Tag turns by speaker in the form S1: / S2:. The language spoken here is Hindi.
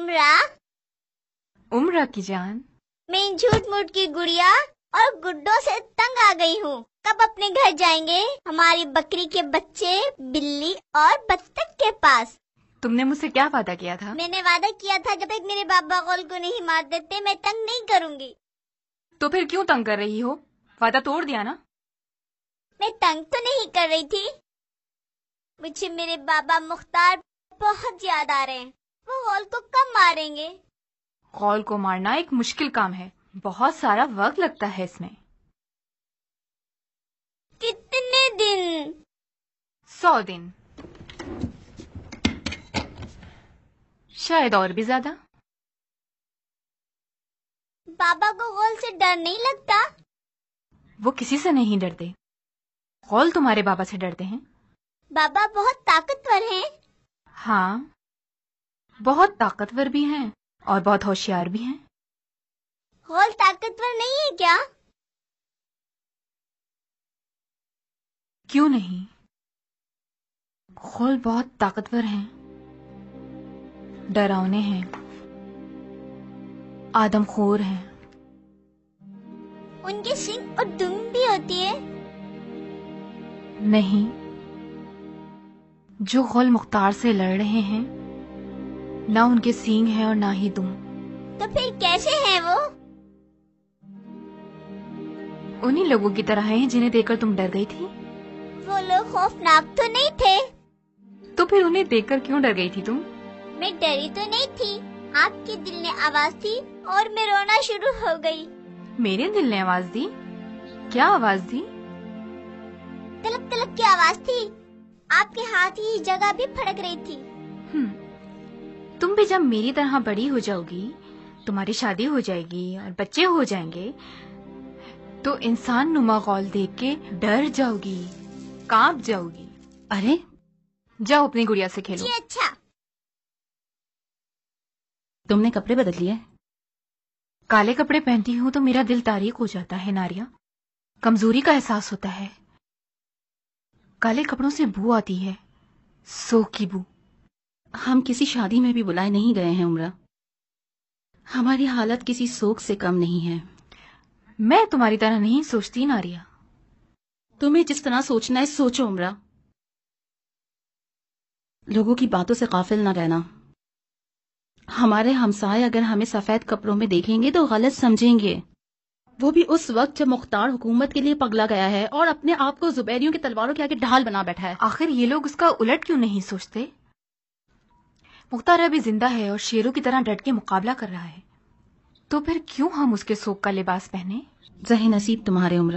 S1: उम्रा,
S2: उम्रा की जान,
S1: मैं इन झूठ मूठ की गुड़िया और गुड्डों से तंग आ गई हूँ। कब अपने घर जाएंगे? हमारी बकरी के बच्चे, बिल्ली और बत्तख के पास।
S2: तुमने मुझसे क्या वादा किया था?
S1: मैंने वादा किया था जब तक मेरे बाबा कॉल को नहीं मार देते मैं तंग नहीं करूँगी।
S2: तो फिर क्यों तंग कर रही हो? वादा तोड़ दिया ना?
S1: मैं तंग तो नहीं कर रही थी। मुझे मेरे बाबा मुख्तार बहुत याद आ रहे हैं। वो कॉल को कब मारेंगे?
S2: कॉल को मारना एक मुश्किल काम है, बहुत सारा वक्त लगता है इसमें।
S1: कितने दिन?
S2: 100 दिन, शायद और भी ज्यादा।
S1: बाबा को कॉल से डर नहीं लगता?
S2: वो किसी से नहीं डरते। कॉल तुम्हारे बाबा से डरते हैं।
S1: बाबा बहुत ताकतवर हैं।
S2: हाँ, बहुत ताकतवर भी हैं और बहुत होशियार भी हैं।
S1: कॉल ताकतवर नहीं है क्या?
S2: क्यों नहीं? कॉल बहुत ताकतवर हैं, डरावने हैं, आदमखोर हैं।
S1: उनके सींग और दुम भी होती है।
S2: नहीं, जो कॉल मुख्तार से लड़ रहे हैं ना उनके सींग हैं और ना ही दुम।
S1: तो फिर कैसे हैं वो?
S2: उन्हीं लोगों की तरह हैं जिन्हें देखकर तुम डर गई थी।
S1: वो लोग खौफनाक तो नहीं थे।
S2: तो फिर उन्हें देखकर क्यों डर गई थी तुम?
S1: मैं डरी तो नहीं थी। आपके दिल ने आवाज दी और मैं रोना शुरू हो गई।
S2: मेरे दिल ने आवाज दी? क्या आवाज दी?
S1: तलक तलक की आवाज थी। आपके हाथ की जगह भी फड़क रही थी।
S2: तुम भी जब मेरी तरह बड़ी हो जाओगी, तुम्हारी शादी हो जाएगी और बच्चे हो जाएंगे, तो इंसान नुमा कॉल देख के डर जाओगी, कांप जाओगी। अरे जाओ अपनी गुड़िया से खेलो।
S1: जी अच्छा।
S3: तुमने कपड़े बदल लिए?
S2: काले कपड़े पहनती हूँ तो मेरा दिल तारीक हो जाता है नारिया, कमजोरी का एहसास होता है। काले कपड़ों से बू आती है, सोख की बू।
S3: हम किसी शादी में भी बुलाए नहीं गए हैं उम्रा। हमारी हालत किसी सोख से कम नहीं है।
S2: मैं तुम्हारी तरह नहीं सोचती नारिया।
S3: तुम्हें जिस तरह सोचना है सोचो उम्रा। लोगों की बातों से गाफिल न रहना। हमारे हमसाए अगर हमें सफेद कपड़ों में देखेंगे तो गलत समझेंगे। वो भी उस वक्त जब मुख्तार हुकूमत के लिए पगला गया है और अपने आप को जुबैरियों की तलवारों के आगे ढाल बना बैठा है।
S2: आखिर ये लोग उसका उलट क्यों नहीं सोचते? मुख्तार अभी जिंदा है और शेरों की तरह डट के मुकाबला कर रहा है, तो फिर क्यों हम उसके सोख का लिबास पहने?
S3: ज़हे नसीब तुम्हारे उम्र।